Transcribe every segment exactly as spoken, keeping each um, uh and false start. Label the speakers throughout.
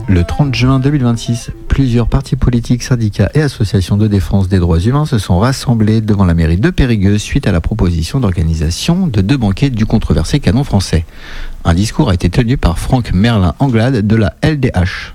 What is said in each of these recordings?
Speaker 1: Le trente juin deux mille vingt-six, plusieurs partis politiques, syndicats et associations de défense des droits humains se sont rassemblés devant la mairie de Périgueux suite à la proposition d'organisation de deux banquets du controversé canon français. Un discours a été tenu par Franck Merlin-Anglade de la L D H.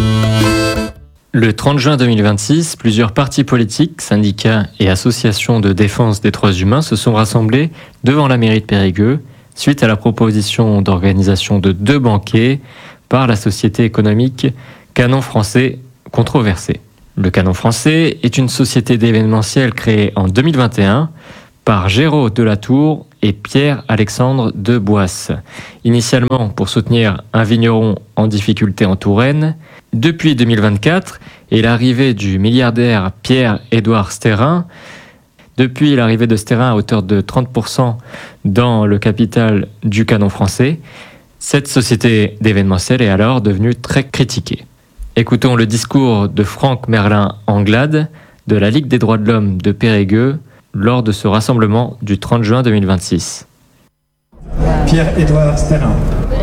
Speaker 2: Le trente juin deux mille vingt-six, plusieurs partis politiques, syndicats et associations de défense des droits humains se sont rassemblés devant la mairie de Périgueux suite à la proposition d'organisation de deux banquets par la société économique Canon Français controversé. Le Canon Français est une société d'événementiel créée en deux mille vingt et un par Géraud Delatour et Pierre-Alexandre de Boisse, initialement pour soutenir un vigneron en difficulté en Touraine. Depuis deux mille vingt-quatre et l'arrivée du milliardaire Pierre-Édouard Sterrin, depuis l'arrivée de Sterrin à hauteur de trente pour cent dans le capital du Canon Français, cette société d'événementiel est alors devenue très critiquée. Écoutons le discours de Franck Merlin-Anglade de la Ligue des droits de l'homme de Périgueux lors de ce rassemblement du trente juin deux mille vingt-six.
Speaker 3: Pierre-Édouard Sterrin.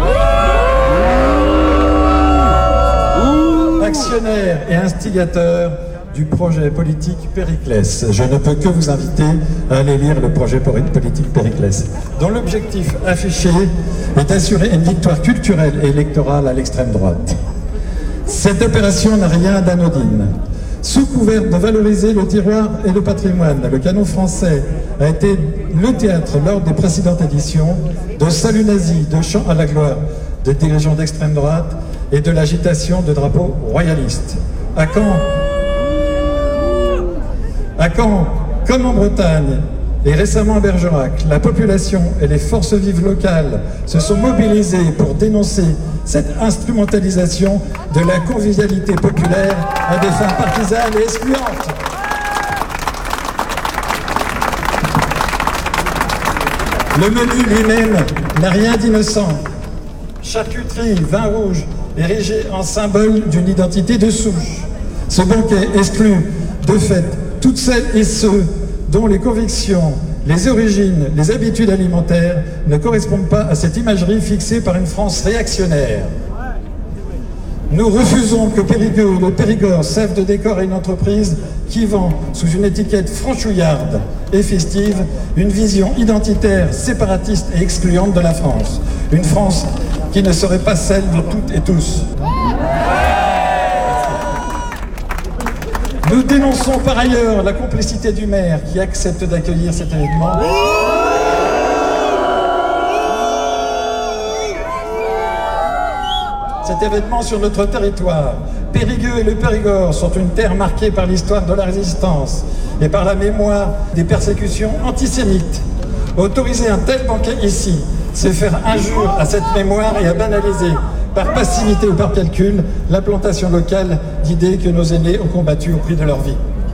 Speaker 3: Actionnaire et instigateur du projet politique Périclès. Je ne peux que vous inviter à aller lire le projet politique Périclès, dont l'objectif affiché est d'assurer une victoire culturelle et électorale à l'extrême droite. Cette opération n'a rien d'anodine. Sous couvert de valoriser le terroir et le patrimoine, le Canon Français a été le théâtre lors des précédentes éditions de saluts nazis, de chants à la gloire de dirigeants d'extrême droite et de l'agitation de drapeaux royalistes. À Caen, à Caen, comme en Bretagne et récemment à Bergerac, la population et les forces vives locales se sont mobilisées pour dénoncer cette instrumentalisation de la convivialité populaire à des fins partisanes et excluantes. Le menu lui-même n'a rien d'innocent. Charcuterie, vin rouge, érigé en symbole d'une identité de souche. Ce banquet exclut, de fait, toutes celles et ceux dont les convictions, les origines, les habitudes alimentaires ne correspondent pas à cette imagerie fixée par une France réactionnaire. Nous refusons que Périgueux et le Périgord servent de décor à une entreprise qui vend, sous une étiquette franchouillarde et festive, une vision identitaire, séparatiste et excluante de la France. Une France qui ne serait pas celle de toutes et tous. Nous dénonçons par ailleurs la complicité du maire qui accepte d'accueillir cet événement. Cet événement sur notre territoire. Périgueux et le Périgord sont une terre marquée par l'histoire de la résistance et par la mémoire des persécutions antisémites. Autoriser un tel banquet ici, c'est faire injure à cette mémoire et à banaliser, par passivité ou par calcul, l'implantation locale d'idées que nos aînés ont combattues au prix de leur vie.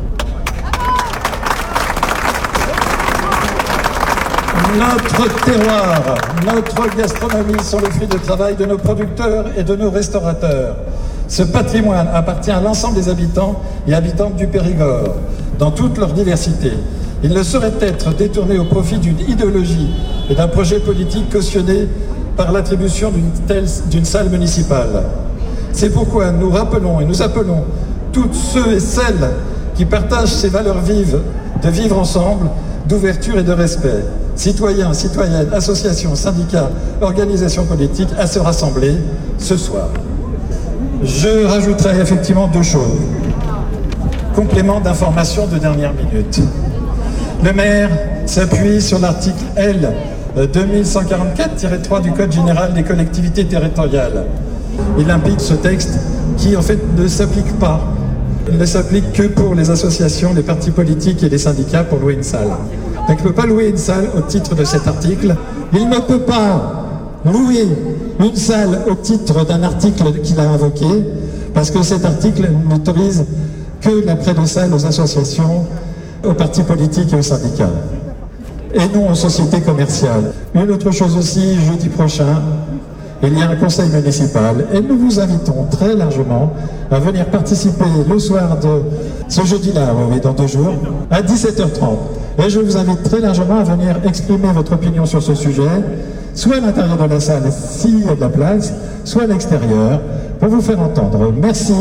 Speaker 3: Notre terroir, notre gastronomie sont le fruit du travail de nos producteurs et de nos restaurateurs. Ce patrimoine appartient à l'ensemble des habitants et habitantes du Périgord, dans toute leur diversité. Il ne saurait être détourné au profit d'une idéologie et d'un projet politique cautionné par l'attribution d'une telle, d'une salle municipale. C'est pourquoi nous rappelons et nous appelons tous ceux et celles qui partagent ces valeurs vives de vivre ensemble, d'ouverture et de respect. Citoyens, citoyennes, associations, syndicats, organisations politiques à se rassembler ce soir. Je rajouterai effectivement deux choses. Complément d'information de dernière minute. Le maire s'appuie sur l'article L deux mille cent quarante-quatre tiret trois du Code général des collectivités territoriales. Il implique ce texte qui en fait ne s'applique pas. Il ne s'applique que pour les associations, les partis politiques et les syndicats pour louer une salle. Donc il ne peut pas louer une salle au titre de cet article. Il ne peut pas louer une salle au titre d'un article qu'il a invoqué, parce que cet article n'autorise que la prêt de salle aux associations, aux partis politiques et aux syndicats, et non aux sociétés commerciales. Une autre chose aussi, jeudi prochain, il y a un conseil municipal et nous vous invitons très largement à venir participer le soir de ce jeudi-là, oui, dans deux jours, à dix-sept heures trente. Et je vous invite très largement à venir exprimer votre opinion sur ce sujet, soit à l'intérieur de la salle s'il y a de la place, soit à l'extérieur, pour vous faire entendre. Merci.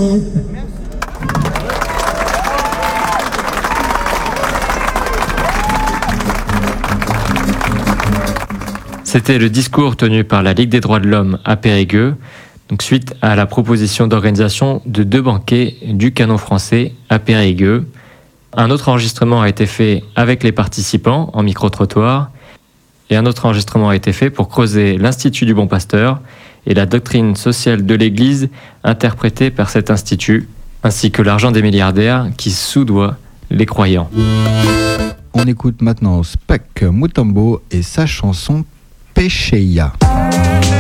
Speaker 2: C'était le discours tenu par la Ligue des droits de l'homme à Périgueux, donc suite à la proposition d'organisation de deux banquets du Canon français à Périgueux. Un autre enregistrement a été fait avec les participants en micro-trottoir et un autre enregistrement a été fait pour creuser l'Institut du Bon Pasteur et la doctrine sociale de l'Église interprétée par cet institut, ainsi que l'argent des milliardaires qui soudoie les croyants.
Speaker 1: On écoute maintenant Spec Mutombo et sa chanson Pécheia.